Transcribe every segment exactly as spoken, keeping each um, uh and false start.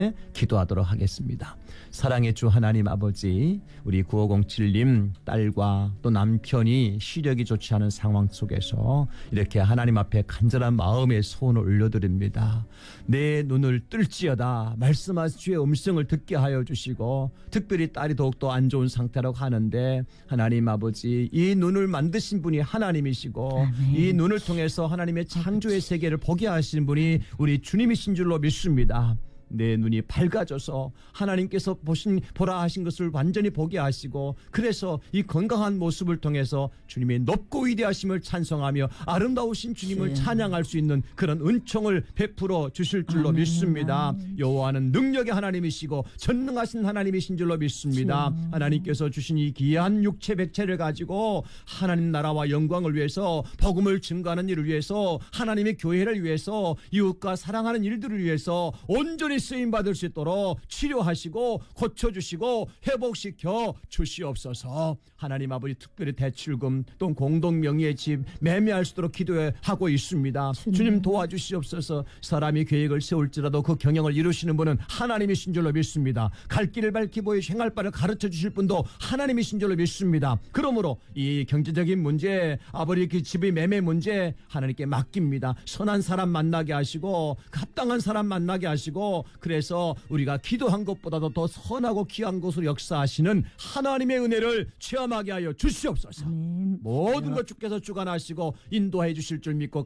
기도하도록 하겠습니다. 사랑의 주 하나님 아버지, 우리 구오공칠 님 딸과 또 남편이 시력이 좋지 않은 상황 속에서 이렇게 하나님 앞에 간절한 마음의 소원을 올려드립니다. 내 눈을 뜰지어다 말씀하신 주의 음성을 듣게 하여 주시고, 특별히 딸이 더욱더 안 좋은 상태라고 하는데 하나님 아버지, 이 눈을 만드신 분이 하나님이시고 아멘. 이 눈을 통해서 하나님의 창조의 세계를 보게 하시는 분이 우리 주님이신 줄로 믿습니다. 내 눈이 밝아져서 하나님께서 보신 보라 하신 것을 완전히 보게 하시고, 그래서 이 건강한 모습을 통해서 주님의 높고 위대하심을 찬송하며 아름다우신 주님을 찬양할 수 있는 그런 은총을 베풀어 주실 줄로 아멘. 믿습니다. 여호와는 능력의 하나님이시고 전능하신 하나님이신 줄로 믿습니다. 주. 하나님께서 주신 이 귀한 육체 백체를 가지고 하나님 나라와 영광을 위해서, 복음을 증거하는 일을 위해서, 하나님의 교회를 위해서, 이웃과 사랑하는 일들을 위해서 온전히 쓰임받을 수 있도록 치료하시고 고쳐주시고 회복시켜 주시옵소서. 하나님 아버지, 특별히 대출금 또 공동명의의 집 매매할 수 있도록 기도하고 있습니다. 주님. 주님 도와주시옵소서. 사람이 계획을 세울지라도 그 경영을 이루시는 분은 하나님이신 줄로 믿습니다. 갈 길을 밝히 보여 행할 바를 가르쳐 주실 분도 하나님이신 줄로 믿습니다. 그러므로 이 경제적인 문제, 아버지 그 집의 매매 문제 하나님께 맡깁니다. 선한 사람 만나게 하시고 합당한 사람 만나게 하시고, 그래서 우리가 기도한 것보다도 더 선하고 귀한 것으로 역사하시는 하나님의 은혜를 체험하게 하여 주시옵소서. 아멘. 모든 것 주께서 주관하시고 인도해 주실 줄 믿고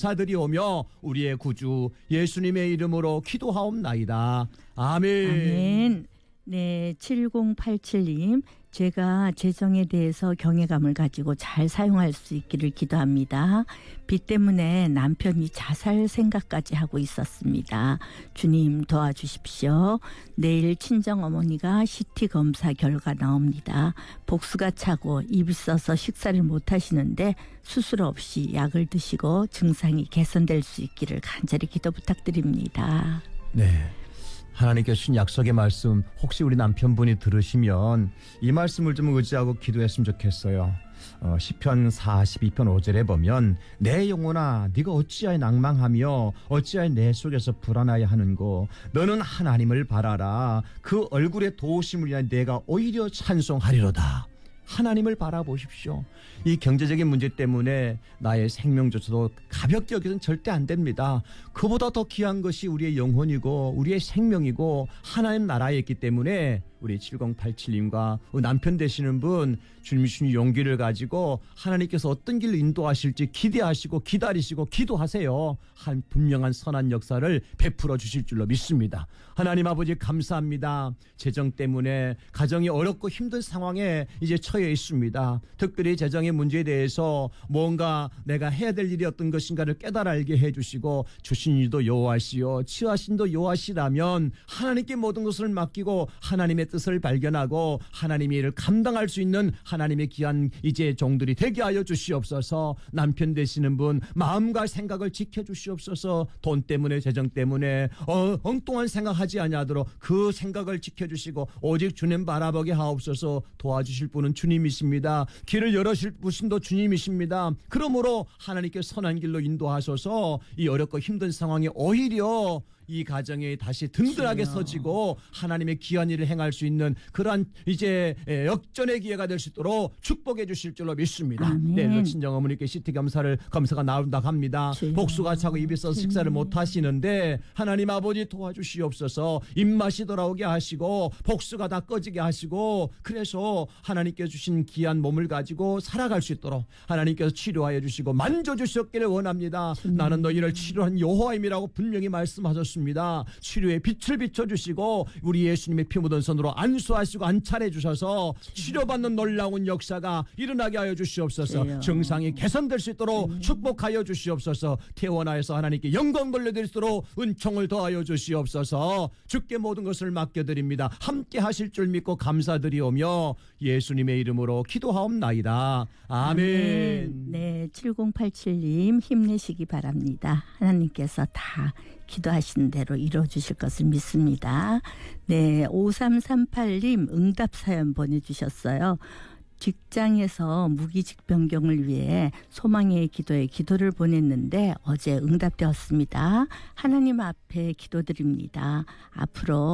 감사드리오며 우리의 구주 예수님의 이름으로 기도하옵나이다. 아멘. 아멘. 네, 칠공팔칠 님, 제가 재정에 대해서 경외감을 가지고 잘 사용할 수 있기를 기도합니다. 빚 때문에 남편이 자살 생각까지 하고 있었습니다. 주님 도와주십시오. 내일 친정어머니가 씨티 검사 결과 나옵니다. 복수가 차고 입이 써서 식사를 못 하시는데 수술 없이 약을 드시고 증상이 개선될 수 있기를 간절히 기도 부탁드립니다. 네. 하나님께서 주신 약속의 말씀, 혹시 우리 남편분이 들으시면 이 말씀을 좀 의지하고 기도했으면 좋겠어요. 어, 시편 사십이 편 오 절에 보면 내 영혼아 네가 어찌하여 낭망하며 어찌하여 내 속에서 불안하여 하는고, 너는 하나님을 바라라. 그 얼굴의 도우심을 위하여 내가 오히려 찬송하리로다. 하나님을 바라보십시오. 이 경제적인 문제 때문에 나의 생명조차도 가볍게 여기서는 절대 안 됩니다. 그보다 더 귀한 것이 우리의 영혼이고 우리의 생명이고 하나님 나라에 있기 때문에 우리 칠공팔칠 님과 남편 되시는 분, 주님 주신 용기를 가지고 하나님께서 어떤 길로 인도하실지 기대하시고 기다리시고 기도하세요. 한 분명한 선한 역사를 베풀어 주실 줄로 믿습니다. 하나님 아버지 감사합니다. 재정 때문에 가정이 어렵고 힘든 상황에 이제 처해 있습니다. 특별히 재정의 문제에 대해서 뭔가 내가 해야 될 일이 어떤 것인가를 깨달아 알게 해주시고, 주신 이도 여호와시요 치하신도 여호와시라면 하나님께 모든 것을 맡기고 하나님의 뜻을 발견하고 하나님의 일을 감당할 수 있는 하나님의 귀한 이제 종들이 되게 하여 주시옵소서. 남편 되시는 분 마음과 생각을 지켜주시옵소서. 돈 때문에 재정 때문에 어, 엉뚱한 생각하지 아니하도록 그 생각을 지켜주시고 오직 주님 바라보게 하옵소서. 도와주실 분은 주님이십니다. 길을 열어주실 분도 주님이십니다. 그러므로 하나님께 선한 길로 인도하셔서 이 어렵고 힘든 상황에 오히려 이 가정이 다시 든든하게 서지고 하나님의 귀한 일을 행할 수 있는 그러한 이제 역전의 기회가 될 수 있도록 축복해 주실 줄로 믿습니다. 내일로 친정 어머니께 씨티 검사를 검사가 나온다고 합니다. 주여. 복수가 차고 입에 써서 식사를 못 하시는데 하나님 아버지 도와주시옵소서. 입맛이 돌아오게 하시고 복수가 다 꺼지게 하시고, 그래서 하나님께서 주신 귀한 몸을 가지고 살아갈 수 있도록 하나님께서 치료하여 주시고 만져주셨기를 원합니다. 주님. 나는 너희를 치료한 여호와임이라고 분명히 말씀하셨습니다. 치료의 빛을 비춰주시고 우리 예수님의 피 묻은 손으로 안수하시고 안찰해 주셔서 치료받는 놀라운 역사가 일어나게 하여 주시옵소서. 주여. 증상이 개선될 수 있도록 주여. 축복하여 주시옵소서. 태원하여서 하나님께 영광 돌려드릴 수 있도록 은총을 더하여 주시옵소서. 주께 모든 것을 맡겨드립니다. 함께 하실 줄 믿고 감사드리오며 예수님의 이름으로 기도하옵나이다. 아멘. 아멘. 네, 칠공팔칠 님 힘내시기 바랍니다. 하나님께서 다 기도하신 대로 이루어주실 것을 믿습니다. 네, 오삼삼팔 님 응답 사연 보내주셨어요. 직장에서 무기직 변경을 위해 소망의 기도에 기도를 보냈는데 어제 응답되었습니다. 하나님 앞에 기도드립니다. 앞으로